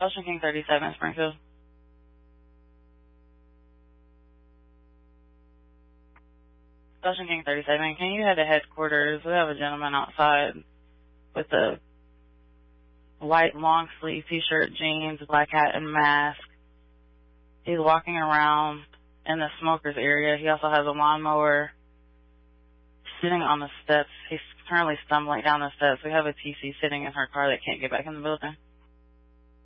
Ocean King 37, Springfield. Ocean King 37, can you head to headquarters? We have a gentleman outside with a white long sleeve t-shirt, jeans, black hat, and mask. He's walking around in the smoker's area. He also has a lawnmower sitting on the steps. He's currently stumbling down the steps. We have a TC sitting in her car that can't get back in the building.